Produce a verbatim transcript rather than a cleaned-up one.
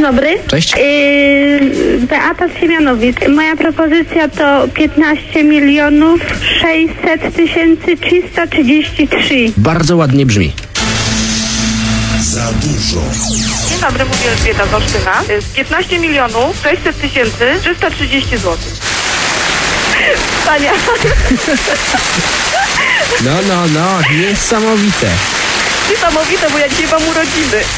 dobry. Cześć. Yy, Beata z Siemianowic. Moja propozycja to piętnaście milionów sześćset tysięcy trzysta trzydzieści trzy. Bardzo ładnie brzmi. Za dużo. Dzień dobry, mówię Elżbieta z Olsztyna. piętnaście milionów sześćset tysięcy trzysta trzydzieści złotych. Wspaniale. No, no, no, niesamowite. Niesamowite, bo ja dzisiaj mam urodziny.